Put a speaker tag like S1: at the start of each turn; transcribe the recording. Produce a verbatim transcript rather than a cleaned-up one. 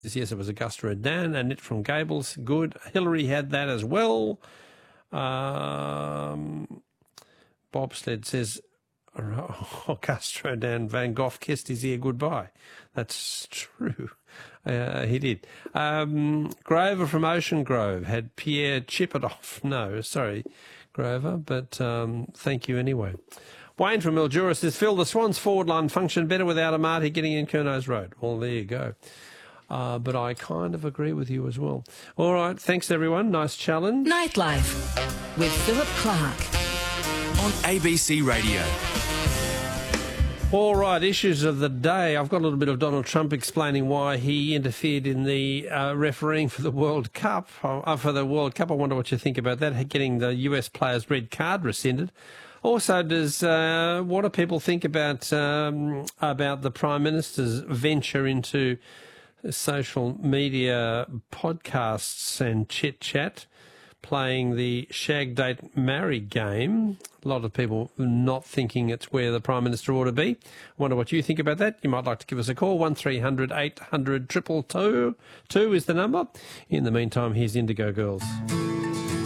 S1: Yes, it was Augusta and Dan. Annette from Gables, good. Hillary had that as well. Um, Bobsled says, Augusta and Van Gogh kissed his ear goodbye. That's true. Uh, he did. Um, Grover from Ocean Grove had Pierre chip it off. No, sorry, Grover, but um, thank you anyway. Wayne from Mildura says, Phil, the Swans forward line functioned better without Amati getting in Curno's Road. Well, there you go. Uh, but I kind of agree with you as well. All right, thanks, everyone. Nice challenge.
S2: Nightlife with Philip Clark
S3: on A B C Radio.
S1: All right, issues of the day. I've got a little bit of Donald Trump explaining why he interfered in the uh, refereeing for the World Cup. Uh, for the World Cup, I wonder what you think about that, getting the U S player's red card rescinded. Also, does uh, what do people think about um, about the Prime Minister's venture into social media podcasts and chit-chat, playing the shag, date, marry game? A lot of people not thinking it's where the Prime Minister ought to be. Wonder what you think about that. You might like to give us a call. one three hundred eight hundred two two two is the number. In the meantime, here's Indigo Girls.